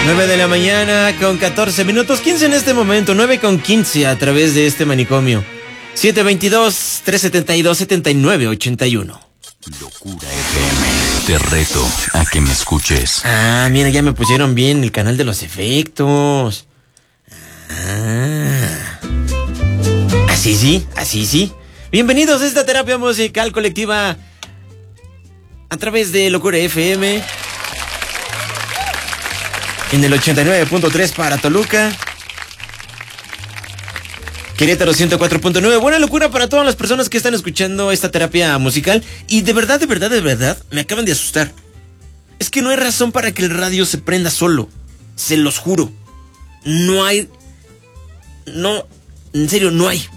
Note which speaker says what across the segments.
Speaker 1: 9 de la mañana con 14 minutos, 15 en este momento, 9 con 15 a través de este manicomio. 722-372-7981.
Speaker 2: Locura FM, te reto a que me escuches.
Speaker 1: Ah, mira, ya me pusieron bien el canal de los efectos. Así sí. Bienvenidos a esta terapia musical colectiva a través de Locura FM. En el 89.3 para Toluca. Querétaro 104.9. Buena locura para todas las personas que están escuchando esta terapia musical. Y de verdad, me acaban de asustar. Es que no hay razón para que el radio se prenda solo. Se los juro. No hay. No, en serio, no hay.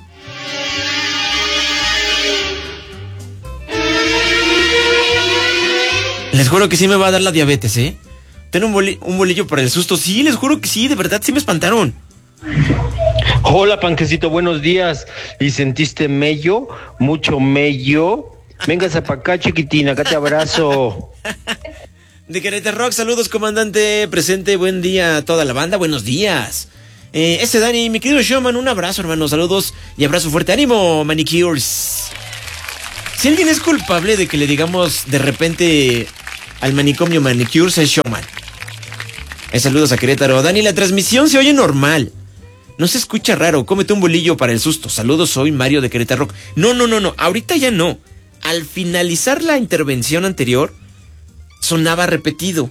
Speaker 1: Les juro que sí me va a dar la diabetes, ¿eh? Tengo un bolillo para el susto. Sí, les juro que sí, de verdad, sí me espantaron.
Speaker 3: Hola, Panquecito, buenos días. ¿Y sentiste mello? ¿Mucho mello? Véngase para acá, chiquitina, acá te abrazo.
Speaker 1: De Querétaro Rock, saludos, comandante presente. Buen día a toda la banda, buenos días. Dani, mi querido Showman, un abrazo, hermano, saludos y abrazo fuerte. ¡Ánimo, Manicures! Si alguien es culpable de que le digamos de repente al manicomio Manicures, es Showman. Saludos a Querétaro. Dani, la transmisión se oye normal. No se escucha raro. Cómete un bolillo para el susto. Saludos, soy Mario de Querétaro Rock. No. Ahorita ya no. Al finalizar la intervención anterior, sonaba repetido.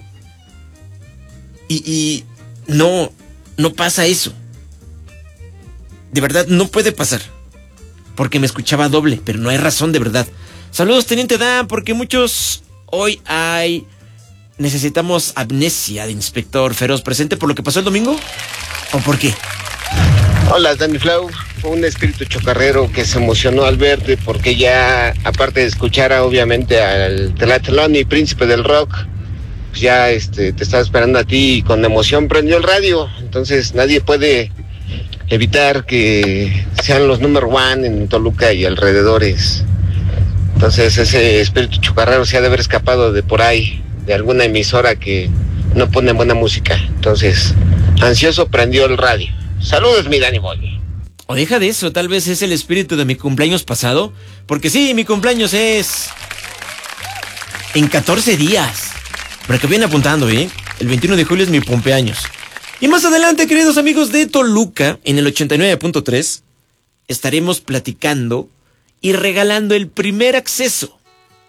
Speaker 1: Y no pasa eso. De verdad, no puede pasar. Porque me escuchaba doble, pero no hay razón de verdad. Saludos, Teniente Dan, porque muchos hoy necesitamos amnesia de Inspector Feroz presente por lo que pasó el domingo. ¿O por qué?
Speaker 4: Hola, Danny Flow. Fue un espíritu chocarrero que se emocionó al verte porque ya, aparte de escuchar obviamente al Tlatelolco y Príncipe del Rock, pues ya te estaba esperando a ti y con emoción prendió el radio. Entonces nadie puede evitar que sean los number one en Toluca y alrededores. Entonces ese espíritu chocarrero se ha de haber escapado de por ahí, de alguna emisora que no pone buena música. Entonces, ansioso prendió el radio. Saludos, mi Danny Boy.
Speaker 1: O deja de eso, tal vez es el espíritu de mi cumpleaños pasado. Porque sí, mi cumpleaños es en 14 días. Para que vayan apuntando, ¿eh? El 21 de julio es mi cumpleaños. Y más adelante, queridos amigos de Toluca, en el 89.3, estaremos platicando y regalando el primer acceso.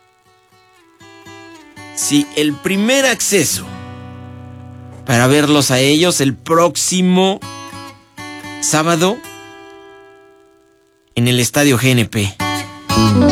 Speaker 1: Sí, el primer acceso para verlos a ellos el próximo sábado en el Estadio GNP.